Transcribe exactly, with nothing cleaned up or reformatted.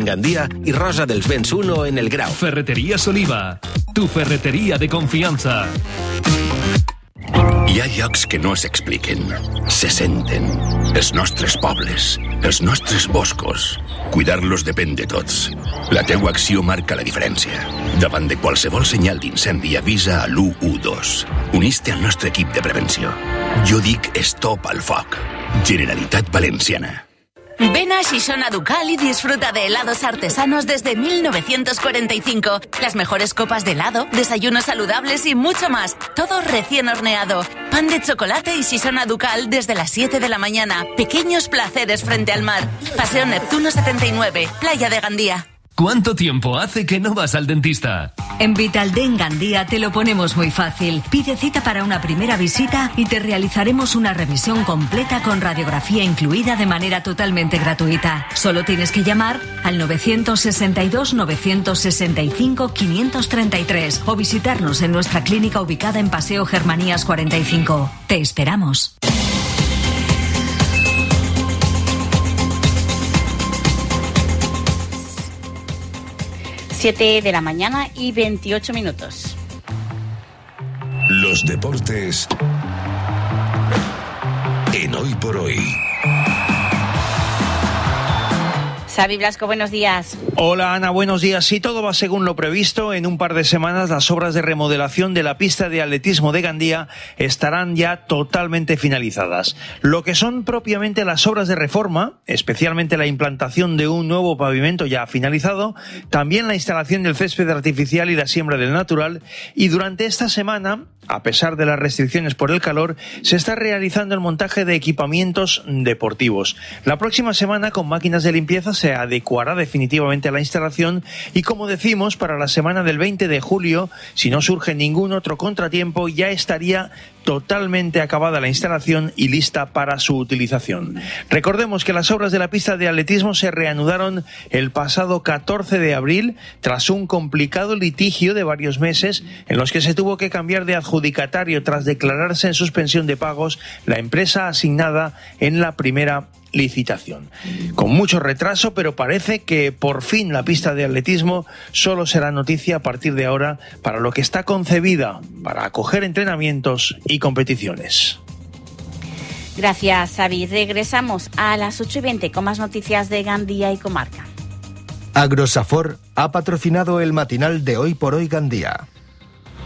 en Gandía y Rosa dels Vents uno en el Grau. Ferreterías Oliva, tu ferretería de confianza. Hi ha llocs que no s'expliquen, se senten. Els nostres pobles, els nostres boscos. Cuidar-los depèn de tots. La teua acció marca la diferència. Davant de qualsevol senyal d'incendi avisa a l'u u dos. Unís-te al nostre equip de prevenció. Jo dic Stop al foc. Generalitat Valenciana. Ven a Shishona Ducal y disfruta de helados artesanos desde mil novecientos cuarenta y cinco. Las mejores copas de helado, desayunos saludables y mucho más. Todo recién horneado. Pan de chocolate y Shishona Ducal desde las siete de la mañana. Pequeños placeres frente al mar. Paseo Neptuno setenta y nueve, Playa de Gandía. ¿Cuánto tiempo hace que no vas al dentista? En Vitaldent Gandía te lo ponemos muy fácil. Pide cita para una primera visita y te realizaremos una revisión completa con radiografía incluida de manera totalmente gratuita. Solo tienes que llamar al nueve seis dos, nueve seis cinco, cinco tres tres o visitarnos en nuestra clínica ubicada en Paseo Germanías cuarenta y cinco. Te esperamos. siete de la mañana y veintiocho minutos. Los deportes en Hoy por Hoy. Xavi Blasco, buenos días. Hola Ana, buenos días. Si todo va según lo previsto, en un par de semanas las obras de remodelación de la pista de atletismo de Gandía estarán ya totalmente finalizadas. Lo que son propiamente las obras de reforma, especialmente la implantación de un nuevo pavimento ya finalizado, también la instalación del césped artificial y la siembra del natural, y durante esta semana, a pesar de las restricciones por el calor, se está realizando el montaje de equipamientos deportivos. La próxima semana, con máquinas de limpieza, se adecuará definitivamente a la instalación y, como decimos, para la semana del veinte de julio, si no surge ningún otro contratiempo, ya estaría totalmente acabada la instalación y lista para su utilización. Recordemos que las obras de la pista de atletismo se reanudaron el pasado catorce de abril tras un complicado litigio de varios meses en los que se tuvo que cambiar de adjudicatario tras declararse en suspensión de pagos la empresa asignada en la primera licitación. Con mucho retraso, pero parece que por fin la pista de atletismo solo será noticia a partir de ahora para lo que está concebida para acoger entrenamientos y competiciones. Gracias, Xavi. Regresamos a las ocho y veinte con más noticias de Gandía y comarca. Agrosafor ha patrocinado el matinal de Hoy por Hoy Gandía.